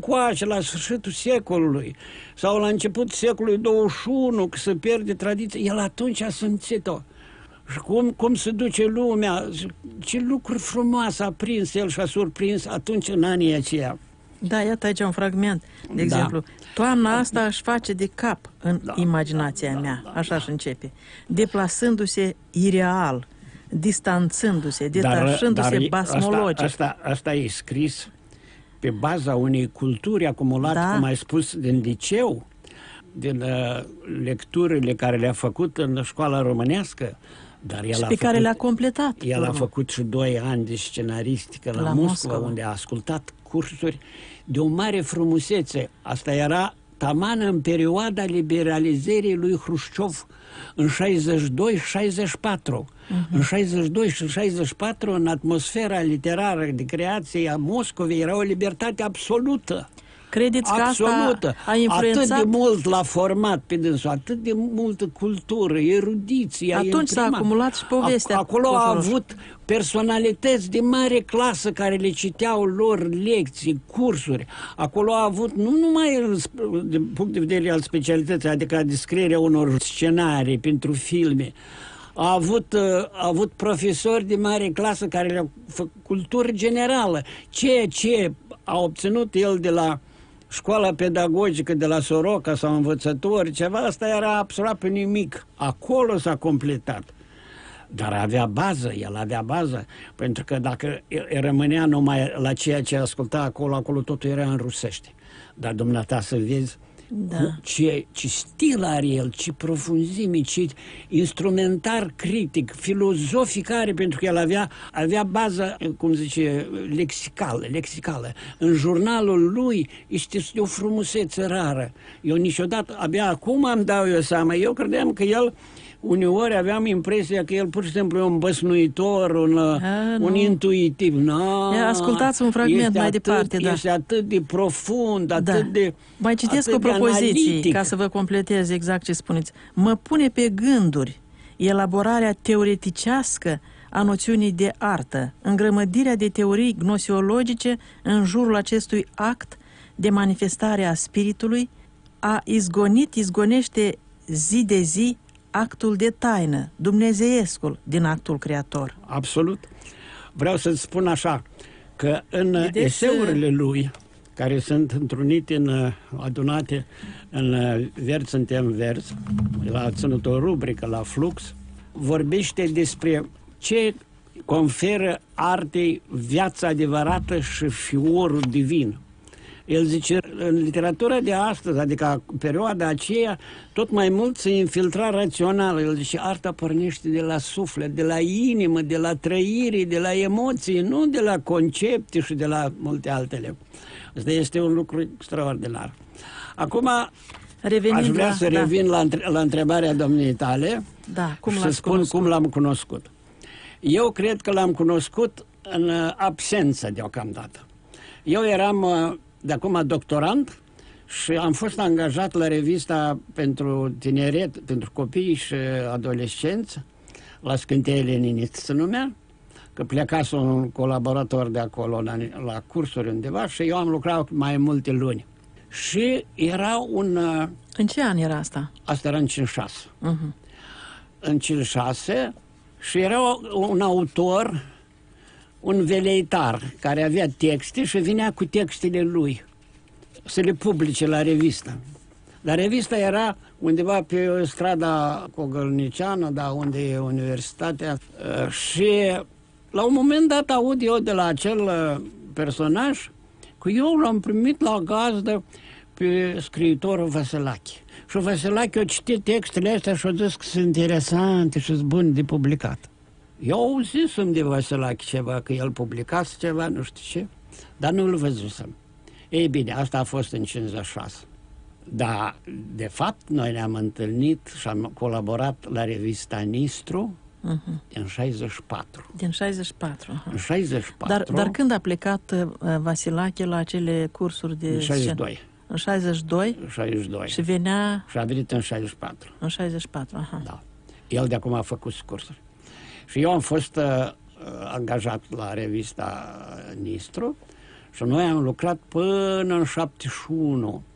încoace, la sfârșitul secolului, sau la începutul secolului 21, că se pierde tradiția, el atunci a simțit-o. Și cum se duce lumea, ce lucruri frumoase a prins el și a surprins atunci în anii aceia. Da, iată aici un fragment. De exemplu, toamna asta își face de cap în imaginația mea, așa își începe, deplasându-se ireal, distanțându-se, detașându-se basmologic. Asta e scris pe baza unei culturi acumulate, cum ai spus, din liceu, din lecturile care le-a făcut în școala românească. Dar el și pe care le-a completat. El a făcut și 2 ani de scenaristică la Moscova, unde a ascultat cursuri de o mare frumusețe. Asta era taman în perioada liberalizării lui Hrușciov, în 62-64. În 62 și 64, în atmosfera literară de creație a Moscovei, era o libertate absolută. Credeți că asta a influențat? Atât de mult l-a format pe dânsul, atât de multă cultură, erudiție. Atunci s-a acumulat și povestea. Acolo a avut personalități de mare clasă care le citeau lor lecții, cursuri. Acolo a avut, nu numai din punct de vedere al specialității, adică a descrierea unor scenarii pentru filme, a avut profesori de mare clasă care le-au făcut cultură generală. Ceea ce a obținut el de la școala pedagogică de la Soroca sau învățători, ceva, asta era absolut pe nimic. Acolo s-a completat. Dar el avea bază, pentru că dacă rămânea numai la ceea ce asculta acolo totul era în rusește. Dar dumneata să vezi ce stil are el, ce profunzime, ce instrumentar critic, filozofic are, pentru că el avea bază, cum zice, lexicală. În jurnalul lui este o frumusețe rară. Eu niciodată, abia acum îmi dau eu seama, eu credeam că el uneori aveam impresia că el pur și simplu e un băsnuitor, un intuitiv. Ascultați un fragment mai departe. Este atât de profund, atât de mai citesc o propoziție ca să vă completez exact ce spuneți. Mă pune pe gânduri elaborarea teoreticească a noțiunii de artă, îngrămădirea de teorii gnoseologice în jurul acestui act de manifestare a spiritului, izgonește zi de zi actul de taină, dumnezeiescul din actul creator. Absolut. Vreau să-ți spun așa, că în eseurile lui, care sunt întrunite, adunate în Vers suntem vers, a ținut o rubrică la Flux, vorbește despre ce conferă artei viața adevărată și fiorul divin. El zice, în literatura de astăzi, adică perioada aceea, tot mai mult se infiltra rațional. El zice, arta pornește de la suflet, de la inimă, de la trăiri, de la emoții, nu de la concepte și de la multe altele. Asta este un lucru extraordinar. Acum, aș vrea să revin la întrebarea domniei tale cum și să spun cum l-am cunoscut. Eu cred că l-am cunoscut în absență deocamdată. Eu eram de acum doctorand și am fost angajat la revista pentru tineret, pentru copii și adolescenți, la Scânteie Leninist se numea, că plecase un colaborator de acolo la cursuri undeva și eu am lucrat mai multe luni. Și era un... În ce an era asta? Asta era în 56. În 56 și era un autor, un veleitar, care avea texte și vinea cu textele lui să le publice la revistă. Dar revista era undeva pe strada Cogălniciană, unde e universitatea, și la un moment dat aud eu de la acel personaj că eu l-am primit la gazdă pe scriitorul Vasilache. Și Vasilache a citit textele astea și a zis că sunt interesante și sunt bune de publicat. Eu auzisem de Vasilache ceva, că el publicase ceva, nu știu ce, dar nu-l văzusem. Ei bine, asta a fost în 56. Dar, de fapt, noi ne-am întâlnit și am colaborat la revista Nistru în 64. Din 64. În 64. Dar când a plecat Vasilache la acele cursuri de... În 62. În 62? 62. Și venea... Și a venit în 64. În 64, Da. El de acum a făcut cursuri. Și eu am fost angajat la revista Nistru Și noi am lucrat până în 71.